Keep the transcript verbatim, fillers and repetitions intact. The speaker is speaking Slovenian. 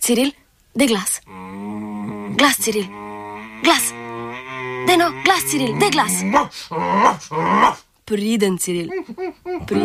Ciril, daj glas. Glas, Ciril. Glas. Daj no, glas, Ciril, daj glas. Priden, Ciril. Priden.